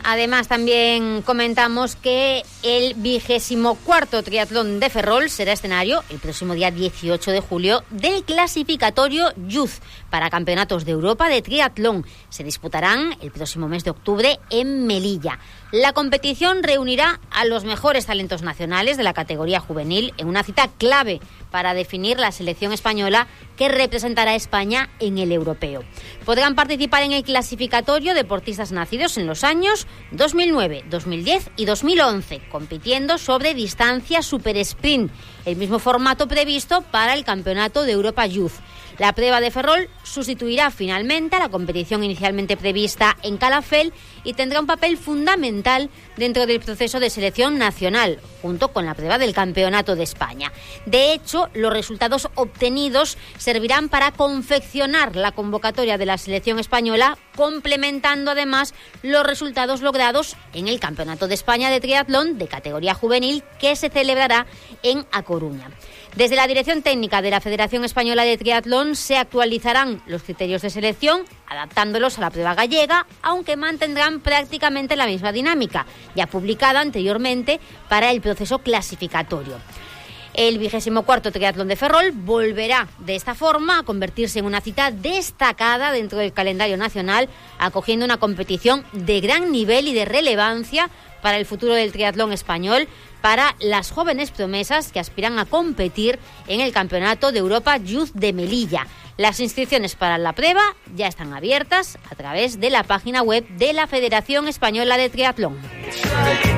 Además, también comentamos que el 24º triatlón de Ferrol será escenario el próximo día 18 de julio del clasificatorio Youth para campeonatos de Europa de triatlón. Se disputarán el próximo mes de octubre en Melilla. La competición reunirá a los mejores talentos nacionales de la categoría juvenil en una cita clave para definir la selección española que representará a España en el europeo. Podrán participar en el clasificatorio deportistas nacidos en los años 2009, 2010 y 2011, compitiendo sobre distancia super sprint, el mismo formato previsto para el Campeonato de Europa Youth. La prueba de Ferrol sustituirá finalmente a la competición inicialmente prevista en Calafell y tendrá un papel fundamental dentro del proceso de selección nacional, junto con la prueba del Campeonato de España. De hecho, los resultados obtenidos servirán para confeccionar la convocatoria de la selección española, complementando además los resultados logrados en el Campeonato de España de triatlón de categoría juvenil que se celebrará en A Coruña. Desde la Dirección Técnica de la Federación Española de Triatlón se actualizarán los criterios de selección, adaptándolos a la prueba gallega, aunque mantendrán prácticamente la misma dinámica, ya publicada anteriormente para el proceso clasificatorio. El 24º triatlón de Ferrol volverá de esta forma a convertirse en una cita destacada dentro del calendario nacional, acogiendo una competición de gran nivel y de relevancia para el futuro del triatlón español, para las jóvenes promesas que aspiran a competir en el Campeonato de Europa Youth de Melilla. Las inscripciones para la prueba ya están abiertas a través de la página web de la Federación Española de Triatlón.